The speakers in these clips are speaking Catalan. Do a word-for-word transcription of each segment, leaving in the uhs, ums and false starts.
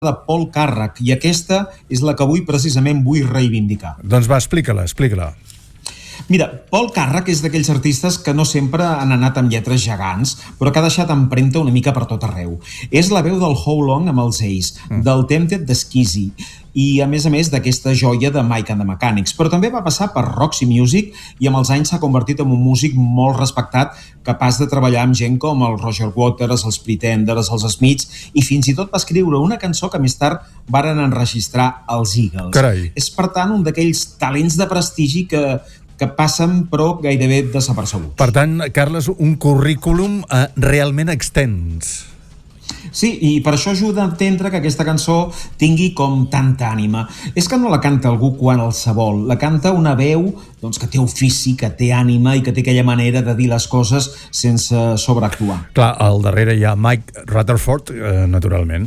de Paul Carrack, i aquesta és la que avui precisament vull reivindicar. Doncs va, explica-la, explica-la. Mira, Paul Carrack és d'aquells artistes que no sempre han anat amb lletres gegants, però que ha deixat empremta una mica per tot arreu. És la veu del How Long amb els Ace, mm. del Tempted de Skizzy, i a més a més d'aquesta joia de Mike and the Mechanics, però també va passar per Roxy Music i amb els anys s'ha convertit en un músic molt respectat, capaç de treballar amb gent com el Roger Waters, els Pretenders, els Smiths, i fins i tot va escriure una cançó que més tard varen enregistrar els Eagles. Carai. És, per tant, un d'aquells talents de prestigi que que passen, però gairebé desapercebuts. Per tant, Carles, un currículum eh, realment extens. Sí, i per això ajuda a entendre que aquesta cançó tingui com tanta ànima. És que no la canta algú quan el se vol, la canta una veu doncs, que té ofici, que té ànima i que té aquella manera de dir les coses sense sobreactuar. Clar, al darrere hi ha Mike Rutherford, eh, naturalment.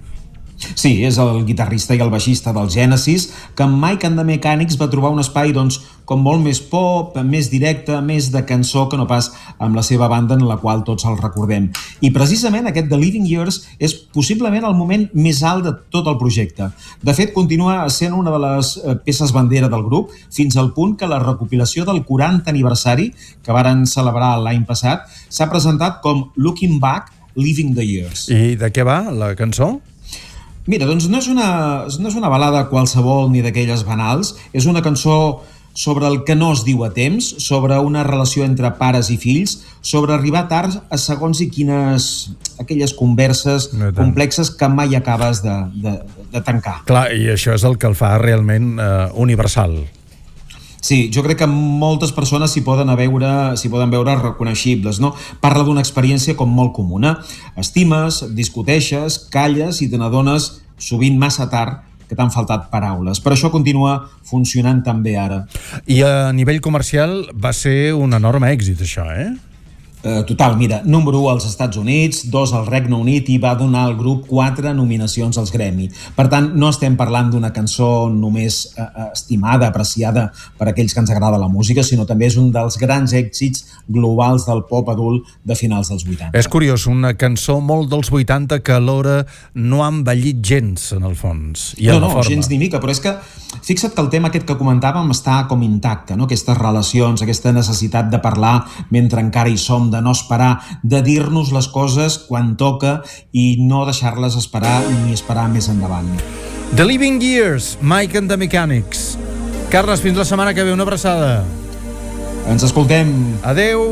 Sí, és el guitarrista i el baixista del Genesis, que amb Mike and the Mechanics va trobar un espai doncs, com molt més pop, més directe, més de cançó que no pas amb la seva banda en la qual tots el recordem. I precisament aquest The Living Years és possiblement el moment més alt de tot el projecte. De fet, continua sent una de les peces bandera del grup, fins al punt que la recopilació del quaranta aniversari, que varen celebrar l'any passat, s'ha presentat com Looking Back, Living the Years. I de què va la cançó? Mira, doncs no és una, no és una balada qualsevol ni d'aquelles banals, és una cançó sobre el que no es diu a temps, sobre una relació entre pares i fills, sobre arribar tard a segons i quines aquelles converses no complexes que mai acabes de, de, de tancar. Clar, i això és el que el fa realment eh, universal. Sí, jo crec que moltes persones s'hi poden a veure, s'hi poden veure reconeixibles, no? Parla d'una experiència com molt comuna. Estimes, discuteixes, calles i te n'adones sovint massa tard que t'han faltat paraules. Per això continua funcionant també ara. I a nivell comercial va ser un enorme èxit, això, eh? Uh, total, mira, número u als Estats Units, dos al Regne Unit i va donar al grup quatre nominacions als Grammy. Per tant, no estem parlant d'una cançó només uh, estimada, apreciada per aquells que ens agrada la música, sinó també és un dels grans èxits globals del pop adult de finals dels vuitanta. És curiós, una cançó molt dels vuitanta que alhora no ha envellit gens, en el fons. I no, en la no, forma. gens ni mica, però és que fixa't que el tema aquest que comentàvem està com intacte, no? Aquestes relacions, aquesta necessitat de parlar mentre encara hi som, de no esperar, de dir-nos les coses quan toca i no deixar-les esperar ni esperar més endavant. The Living Years, Mike and the Mechanics. Carles, fins la setmana que ve, una abraçada. Ens escoltem. Adeu.